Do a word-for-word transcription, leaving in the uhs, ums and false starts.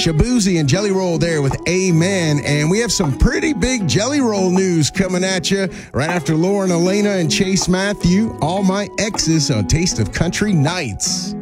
Shabuzi and Jelly Roll there with Amen. And we have some pretty big Jelly Roll news coming at you right after Lauren Elena and Chase Matthew, All My Exes on Taste of Country Nights.